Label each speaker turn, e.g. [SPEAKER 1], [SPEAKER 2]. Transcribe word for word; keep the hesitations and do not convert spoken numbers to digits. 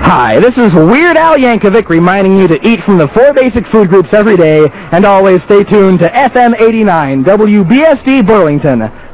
[SPEAKER 1] Hi, this is Weird Al Yankovic reminding you to eat from the four basic food groups every day, and always stay tuned to F M eighty-nine, W B S D Burlington.